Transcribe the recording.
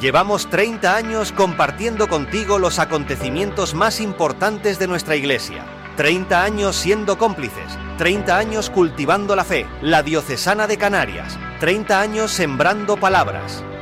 Llevamos 30 años compartiendo contigo los acontecimientos más importantes de nuestra Iglesia. 30 años siendo cómplices, 30 años cultivando la fe, la Diocesana de Canarias, 30 años sembrando palabras.